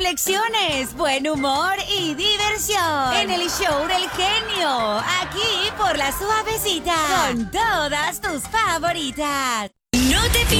reflexiones, buen humor y diversión. En el show del genio, aquí por La Suavecita, con todas tus favoritas. No te